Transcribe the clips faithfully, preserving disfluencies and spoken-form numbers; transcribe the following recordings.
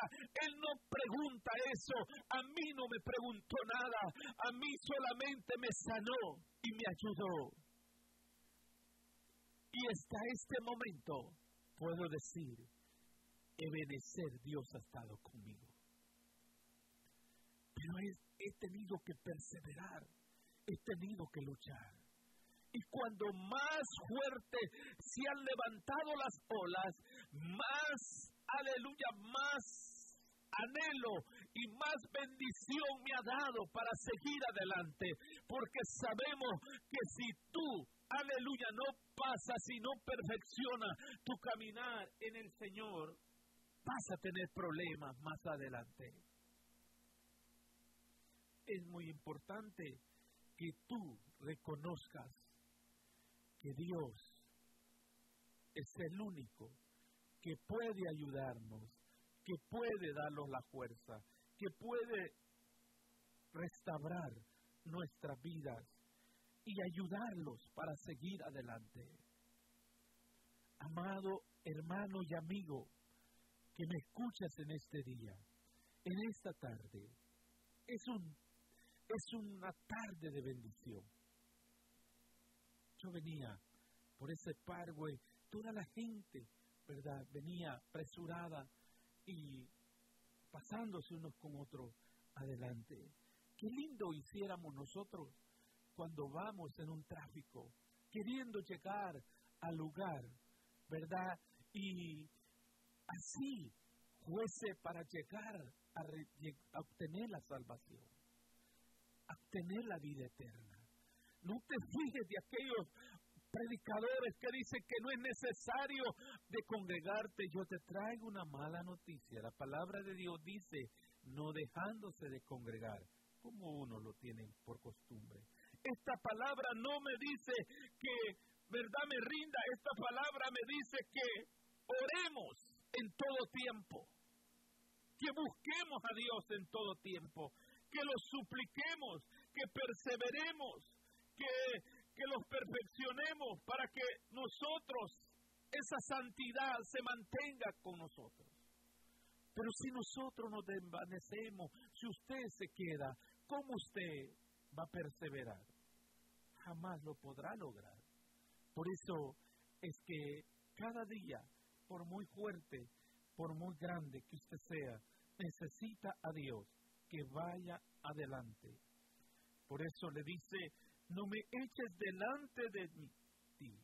Él no pregunta eso. A mí no me preguntó nada. A mí solamente me sanó y me ayudó. Y hasta este momento puedo decir, Ebenezer, Dios ha estado conmigo. Pero he, he tenido que perseverar, he tenido que luchar. Y cuando más fuerte se han levantado las olas, más, aleluya, más anhelo y más bendición me ha dado para seguir adelante. Porque sabemos que si tú, aleluya, no pasas y no perfeccionas tu caminar en el Señor, vas a tener problemas más adelante. Es muy importante que tú reconozcas que Dios es el único que puede ayudarnos, que puede darnos la fuerza, que puede restaurar nuestras vidas y ayudarlos para seguir adelante. Amado hermano y amigo, que me escuchas en este día, en esta tarde, es un es una tarde de bendición. Yo venía por ese parque, toda la gente, ¿verdad?, venía apresurada y pasándose unos con otros adelante. Qué lindo hiciéramos nosotros cuando vamos en un tráfico, queriendo llegar al lugar, ¿verdad? Y así fuese para llegar a, re, a obtener la salvación, a obtener la vida eterna. No te fijes de aquellos predicadores que dicen que no es necesario de congregarte. Yo te traigo una mala noticia. La palabra de Dios dice, no dejándose de congregar, como uno lo tiene por costumbre. Esta palabra no me dice que, verdad, me rinda. Esta palabra me dice que oremos en todo tiempo, que busquemos a Dios en todo tiempo, que lo supliquemos, que perseveremos, que, que los perfeccionemos para que nosotros, esa santidad se mantenga con nosotros. Pero si nosotros nos desvanecemos, si usted se queda, ¿cómo usted va a perseverar? Jamás lo podrá lograr. Por eso es que cada día, por muy fuerte, por muy grande que usted sea, necesita a Dios que vaya adelante. Por eso le dice, no me eches delante de ti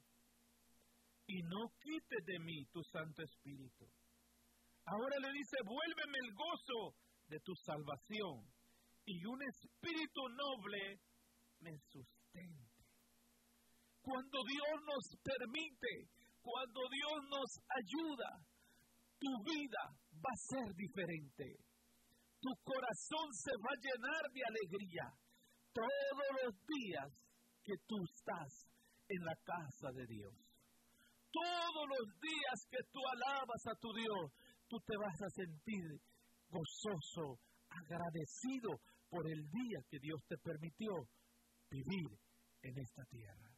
y no quites de mí tu Santo Espíritu. Ahora le dice, vuélveme el gozo de tu salvación y un espíritu noble me sustente. Cuando Dios nos permite, cuando Dios nos ayuda, tu vida va a ser diferente. Tu corazón se va a llenar de alegría todos los días que tú estás en la casa de Dios. Todos los días que tú alabas a tu Dios, tú te vas a sentir gozoso, agradecido por el día que Dios te permitió vivir en esta tierra.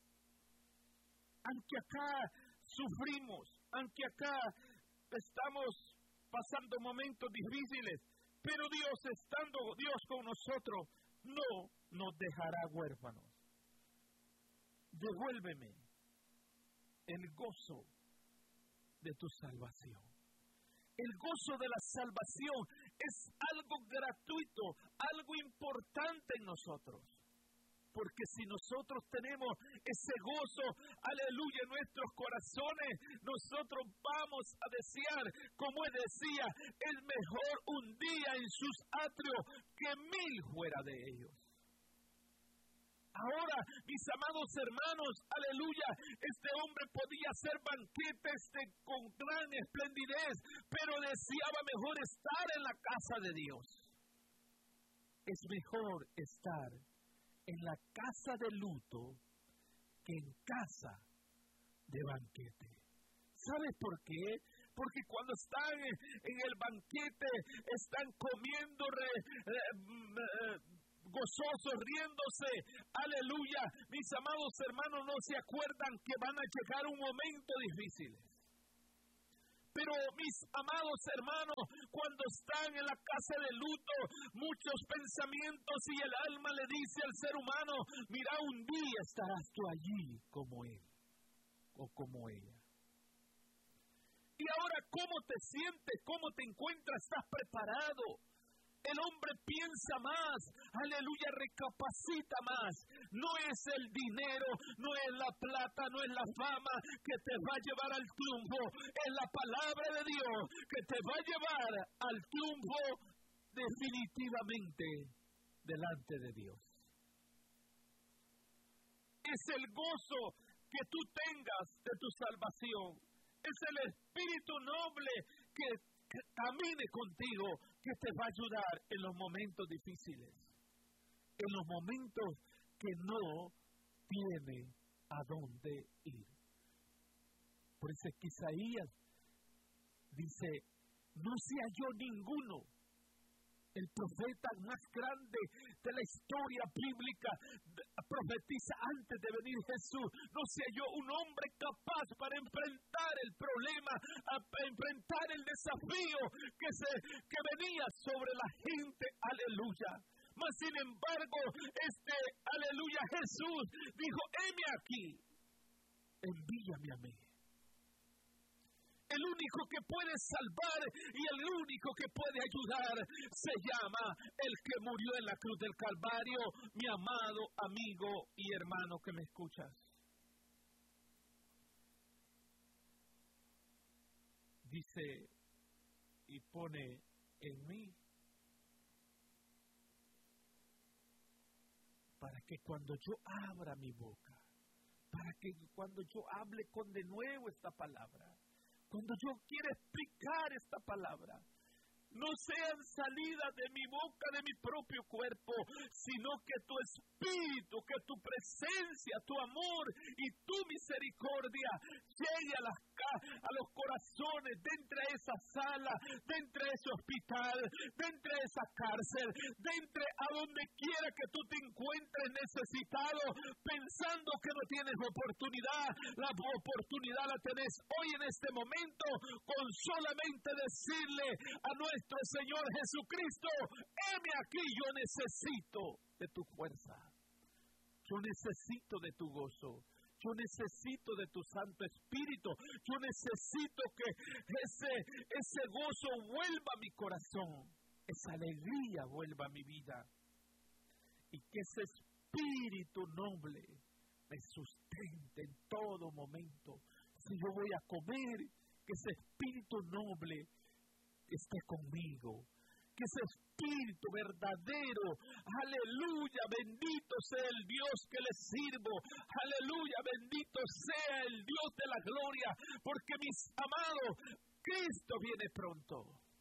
Aunque acá sufrimos, aunque acá estamos pasando momentos difíciles, pero Dios, estando Dios con nosotros, no nos dejará huérfanos. Devuélveme el gozo de tu salvación. El gozo de la salvación es algo gratuito, algo importante en nosotros. Porque si nosotros tenemos ese gozo, aleluya, en nuestros corazones, nosotros vamos a desear, como él decía, es mejor un día en sus atrios que mil fuera de ellos. Ahora, mis amados hermanos, aleluya, este hombre podía hacer banquetes de, con gran esplendidez, pero deseaba mejor estar en la casa de Dios. Es mejor estar en la casa de luto que en casa de banquete. ¿Sabes por qué? Porque cuando están en el banquete, están comiendo re, eh, eh, gozosos, riéndose, aleluya. Mis amados hermanos, no se acuerdan que van a llegar un momento difícil. Pero mis amados hermanos, cuando están en la casa de luto, muchos pensamientos y el alma le dice al ser humano, mira, un día estarás tú allí como él o como ella. Y ahora, ¿cómo te sientes? ¿Cómo te encuentras? ¿Estás preparado? El hombre piensa más, aleluya, recapacita más. No es el dinero, no es la plata, no es la fama que te va a llevar al triunfo. Es la palabra de Dios que te va a llevar al triunfo definitivamente delante de Dios. Es el gozo que tú tengas de tu salvación. Es el espíritu noble que que camine contigo, que te va a ayudar en los momentos difíciles, en los momentos que no tiene a dónde ir. Por eso es que Isaías dice, no se halló ninguno. El profeta más grande de la historia bíblica profetiza antes de venir Jesús. No se halló un hombre capaz para enfrentar el problema, a enfrentar el desafío que, se, que venía sobre la gente. Aleluya. Mas sin embargo, este, aleluya, Jesús dijo, heme aquí, envíame a mí. El único que puede salvar y el único que puede ayudar se llama el que murió en la cruz del Calvario, mi amado amigo y hermano que me escuchas. Dice y pone en mí para que cuando yo abra mi boca, para que cuando yo hable con de nuevo esta palabra, cuando yo quiera explicar esta palabra, no sean salidas de mi boca, de mi propio cuerpo, sino que tu espíritu, que tu presencia, tu amor y tu misericordia llegue a, las, a los corazones, dentro de esa sala, dentro de ese hospital, dentro de esa cárcel, dentro a donde quiera que tú te encuentres necesitado, pensando que no tienes oportunidad. La oportunidad la tenés hoy en este momento, con solamente decirle a nuestro Señor Jesucristo, heme aquí, yo necesito de tu fuerza, yo necesito de tu gozo, yo necesito de tu Santo Espíritu, yo necesito que ese, ese gozo vuelva a mi corazón, esa alegría vuelva a mi vida, y que ese Espíritu noble me sustente en todo momento. Si yo voy a comer, que ese Espíritu noble esté conmigo, que ese Espíritu verdadero, aleluya, bendito sea el Dios que le sirvo, aleluya, bendito sea el Dios de la gloria, porque mis amados, Cristo viene pronto.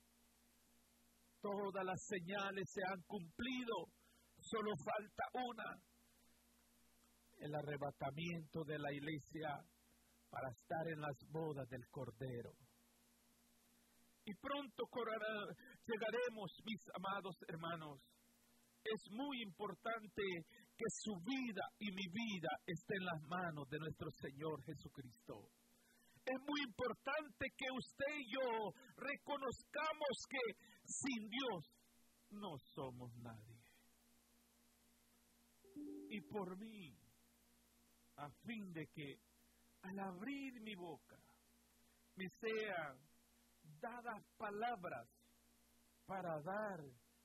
Todas las señales se han cumplido, solo falta una, el arrebatamiento de la iglesia para estar en las bodas del Cordero. Y pronto correrá, llegaremos, mis amados hermanos. Es muy importante que su vida y mi vida esté en las manos de nuestro Señor Jesucristo. Es muy importante que usted y yo reconozcamos que sin Dios no somos nadie. Y por mí, a fin de que al abrir mi boca me sean dadas palabras para dar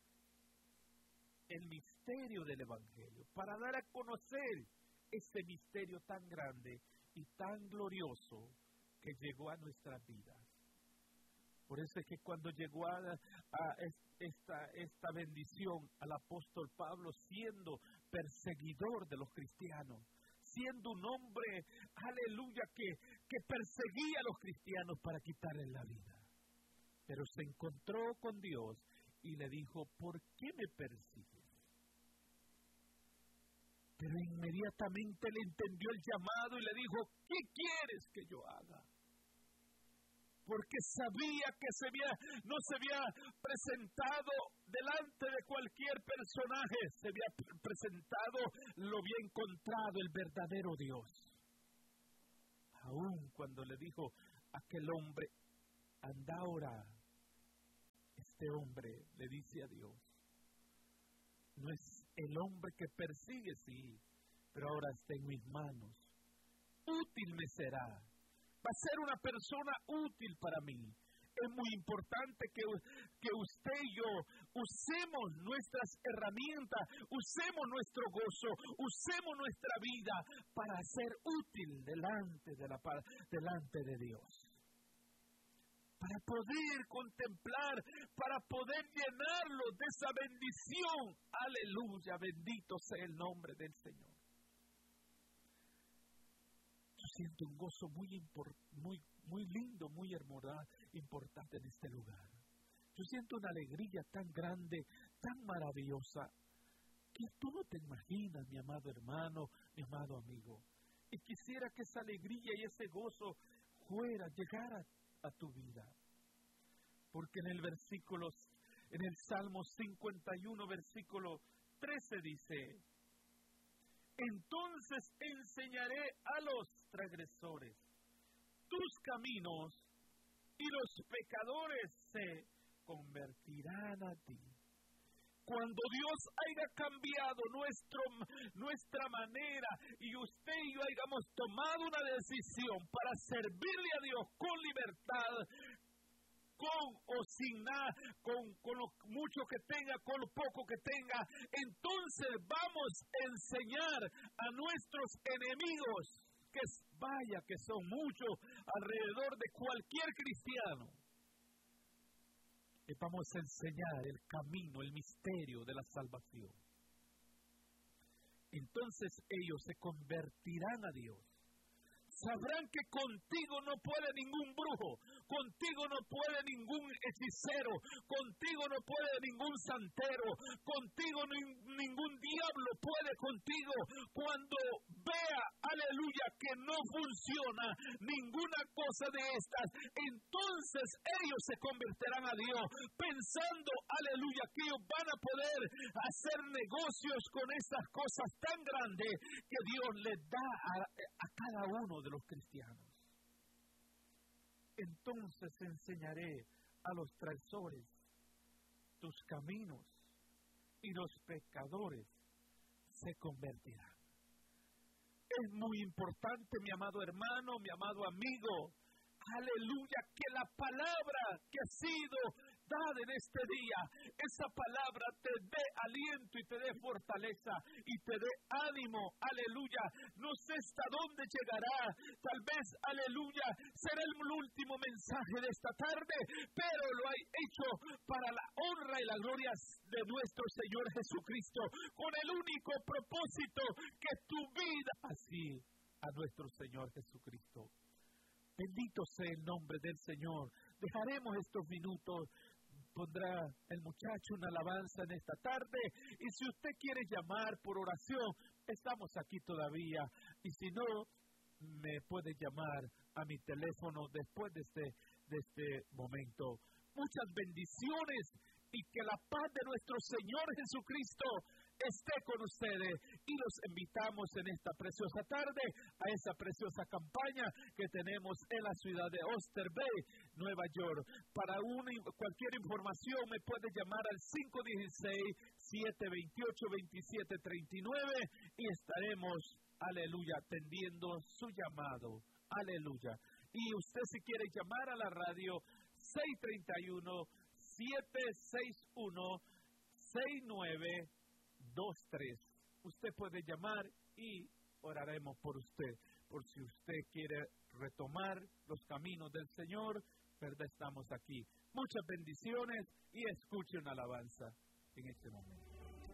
el misterio del Evangelio, para dar a conocer ese misterio tan grande y tan glorioso que llegó a nuestras vidas. Por eso es que cuando llegó a, a esta, esta bendición al apóstol Pablo, siendo perseguidor de los cristianos, siendo un hombre, aleluya, que, que perseguía a los cristianos para quitarles la vida. Pero se encontró con Dios y le dijo, ¿por qué me persigues? Pero inmediatamente le entendió el llamado y le dijo, ¿qué quieres que yo haga? Porque sabía que se había, no se había presentado delante de cualquier personaje, se había presentado, lo había encontrado el verdadero Dios. Aún cuando le dijo aquel hombre, anda ahora. Este hombre le dice a Dios, no es el hombre que persigue, sí, pero ahora está en mis manos. Útil me será. Va a ser una persona útil para mí. Es muy importante que, que usted y yo usemos nuestras herramientas, usemos nuestro gozo, usemos nuestra vida para ser útil delante de, la, delante de Dios. Para poder contemplar, para poder llenarlo de esa bendición. Aleluya, bendito sea el nombre del Señor. Yo siento un gozo muy, impor, muy, muy lindo, muy hermoso, importante en este lugar. Yo siento una alegría tan grande, tan maravillosa, que tú no te imaginas, mi amado hermano, mi amado amigo. Y quisiera que esa alegría y ese gozo fuera, llegara a tu vida. Porque en el versículo, en el Salmo cincuenta y uno, versículo trece dice, entonces enseñaré a los transgresores tus caminos y los pecadores se convertirán a ti. Cuando Dios haya cambiado nuestro, nuestra manera y usted y yo hayamos tomado una decisión para servirle a Dios con libertad, con o sin nada, con, con lo mucho que tenga, con lo poco que tenga, entonces vamos a enseñar a nuestros enemigos, que vaya que son muchos alrededor de cualquier cristiano, y vamos a enseñar el camino, el misterio de la salvación. Entonces ellos se convertirán a Dios. Sabrán que contigo no puede ningún brujo, contigo no puede ningún hechicero, contigo no puede ningún santero, contigo ni, ningún diablo puede contigo. Cuando vea, aleluya, que no funciona ninguna cosa de estas, entonces ellos se convertirán a Dios, pensando, aleluya, que ellos van a poder hacer negocios con estas cosas tan grandes que Dios les da a, a cada uno de los cristianos. Entonces enseñaré a los traidores tus caminos y los pecadores se convertirán. Es muy importante, mi amado hermano, mi amado amigo, aleluya, que la palabra que ha sido dada en este día, esa palabra te dé aliento y te dé fortaleza y te dé ánimo, aleluya. No sé hasta dónde llegará, tal vez, aleluya, será el último mensaje de esta tarde, pero lo he hecho para la honra y la gloria de nuestro Señor Jesucristo, con el único propósito que tu vida así a nuestro Señor Jesucristo. Bendito sea el nombre del Señor. Dejaremos estos minutos. Pondrá el muchacho una alabanza en esta tarde. Y si usted quiere llamar por oración, estamos aquí todavía. Y si no, me puede llamar a mi teléfono después de este, de este momento. Muchas bendiciones y que la paz de nuestro Señor Jesucristo esté con ustedes, y los invitamos en esta preciosa tarde a esa preciosa campaña que tenemos en la ciudad de Oyster Bay, Nueva York. Para una, cualquier información me puede llamar al cinco uno seis, siete dos ocho, dos siete tres nueve y estaremos, aleluya, atendiendo su llamado, aleluya. Y usted, si quiere llamar a la radio, seis tres uno, siete seis uno, seis nueve dos tres. Usted puede llamar y oraremos por usted. Por si usted quiere retomar los caminos del Señor, ¿verdad? Estamos aquí. Muchas bendiciones y escuche una alabanza en este momento.